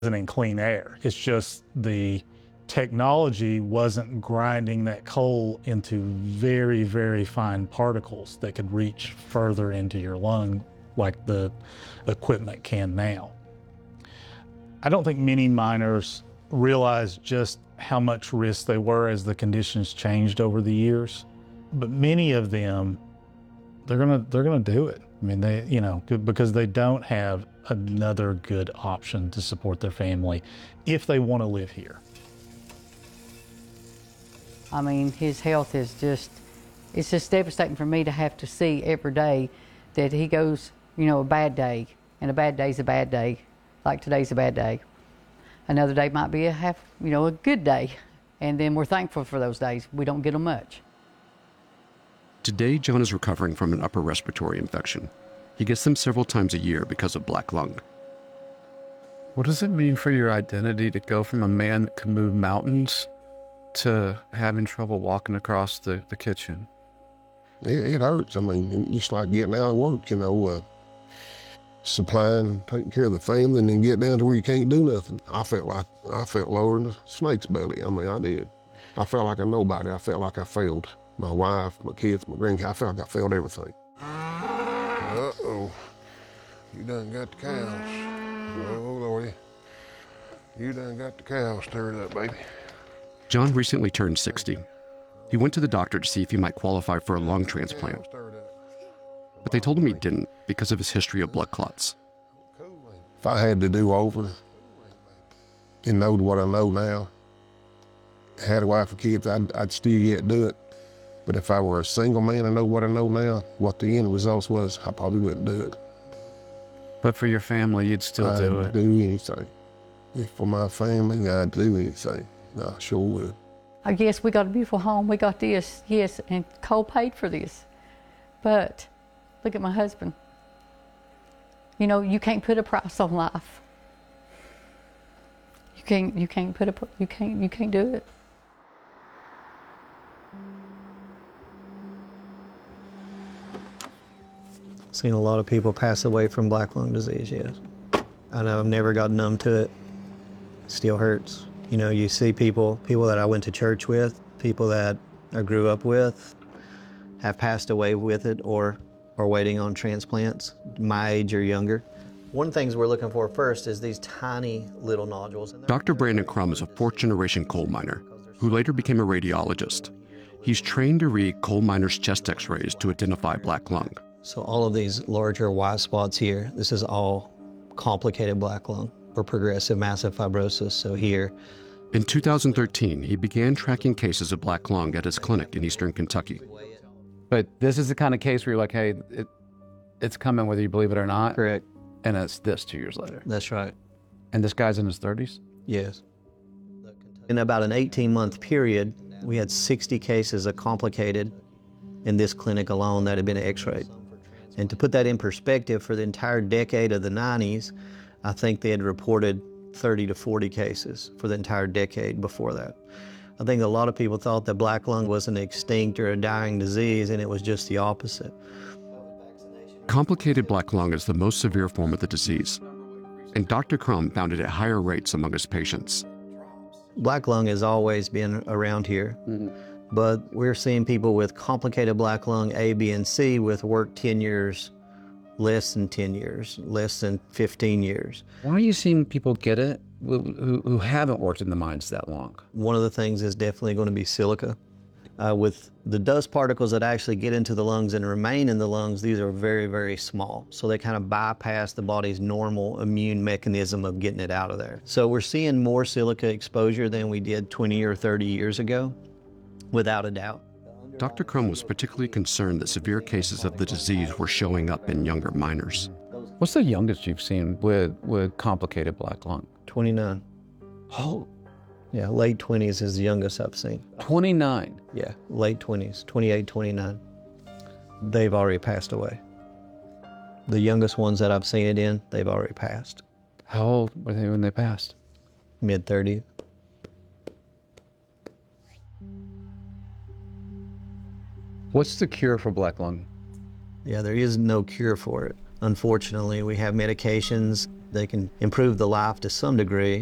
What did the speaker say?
in clean air. It's just the technology wasn't grinding that coal into very, very fine particles that could reach further into your lung like the equipment can now. I don't think many miners realized just how much risk they were as the conditions changed over the years, but many of them, they're gonna do it. I mean, they, because they don't have another good option to support their family if they want to live here. I mean, his health is it's just devastating for me to have to see every day that he goes, a bad day, and a bad day's a bad day, like today's a bad day. Another day might be a good day, and then we're thankful for those days. We don't get them much. Today, John is recovering from an upper respiratory infection. He gets them several times a year because of black lung. What does it mean for your identity to go from a man that can move mountains to having trouble walking across the kitchen? It hurts. I mean, it's like getting out of work, supplying, taking care of the family, and then get down to where you can't do nothing. I felt lower than a snake's belly. I mean, I did. I felt like a nobody. I felt like I failed my wife, my kids, my grandkids. I felt like I failed everything. Uh-oh. You done got the cows. Oh, Lordy. You done got the cows stirred up, baby. John recently turned 60. He went to the doctor to see if he might qualify for a lung transplant. But they told him he didn't because of his history of blood clots. If I had to do over and know what I know now, had a wife and kids, I'd still yet do it. But if I were a single man and know what I know now, what the end result was, I probably wouldn't do it. But for your family, you'd still do it? I'd do anything. For my family, I'd do anything. I sure would. I guess we got a beautiful home. We got this, yes, and Cole paid for this. But look at my husband. You can't put a price on life. You can't do it. Seen a lot of people pass away from black lung disease, yes. I know I've never got numb to it. Still hurts. You see people that I went to church with, people that I grew up with, have passed away with it or are waiting on transplants, my age or younger. One of the things we're looking for first is these tiny little nodules. Dr. Brandon Crum is a fourth-generation coal miner who later became a radiologist. He's trained to read coal miners' chest x-rays to identify black lung. So all of these larger white spots here, this is all complicated black lung or progressive massive fibrosis. So here. In 2013, he began tracking cases of black lung at his clinic in eastern Kentucky. But this is the kind of case where you're like, hey, it's coming whether you believe it or not. Correct. And it's this 2 years later. That's right. And this guy's in his 30s? Yes. In about an 18-month period, we had 60 cases of complicated in this clinic alone that had been x-rayed. And to put that in perspective, for the entire decade of the 90s, I think they had reported 30 to 40 cases for the entire decade before that. I think a lot of people thought that black lung was an extinct or a dying disease, and it was just the opposite. Complicated black lung is the most severe form of the disease, and Dr. Crum found it at higher rates among his patients. Black lung has always been around here, but we're seeing people with complicated black lung A, B, and C with work tenures less than 10 years, less than 15 years. Why are you seeing people get it who haven't worked in the mines that long? One of the things is definitely going to be silica. With the dust particles that actually get into the lungs and remain in the lungs, these are very, very small. So they kind of bypass the body's normal immune mechanism of getting it out of there. So we're seeing more silica exposure than we did 20 or 30 years ago, without a doubt. Dr. Crum was particularly concerned that severe cases of the disease were showing up in younger miners. What's the youngest you've seen with complicated black lung? 29. Oh. Yeah, late 20s is the youngest I've seen. 29? Yeah, late 20s, 28, 29. They've already passed away. The youngest ones that I've seen it in, they've already passed. How old were they when they passed? Mid-30s. What's the cure for black lung? Yeah, there is no cure for it. Unfortunately, we have medications they can improve the life to some degree.